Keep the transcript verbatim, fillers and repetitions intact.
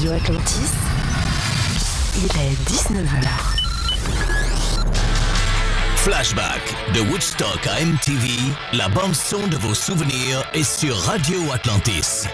Radio Atlantis, il est dix-neuf heures. Flashback de Woodstock à M T V, la bande son de vos souvenirs est sur Radio Atlantis.